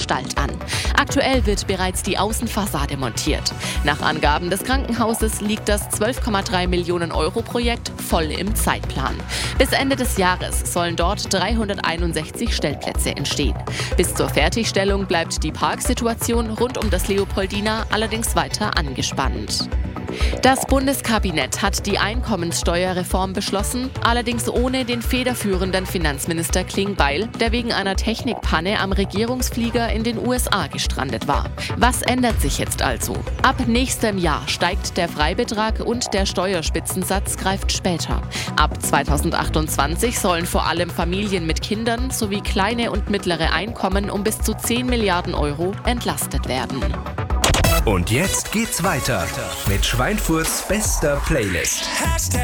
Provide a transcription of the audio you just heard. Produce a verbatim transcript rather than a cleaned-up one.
Gestalt an. Aktuell wird bereits die Außenfassade montiert. Nach Angaben des Krankenhauses liegt das zwölf Komma drei Millionen Euro Projekt voll im Zeitplan. Bis Ende des Jahres sollen dort dreihunderteinundsechzig Stellplätze entstehen. Bis zur Fertigstellung bleibt die Parksituation rund um das Leopoldina allerdings weiter angespannt. Das Bundeskabinett hat die Einkommenssteuerreform beschlossen, allerdings ohne den federführenden Finanzminister Klingbeil, der wegen einer Technikpanne am Regierungsflieger in den U S A gestrandet war. Was ändert sich jetzt also? Ab nächstem Jahr steigt der Freibetrag und der Steuerspitzensatz greift später. Ab zweitausendachtundzwanzig sollen vor allem Familien mit Kindern sowie kleine und mittlere Einkommen um bis zu zehn Milliarden Euro entlastet werden. Und jetzt geht's weiter mit Schweinfurts bester Playlist.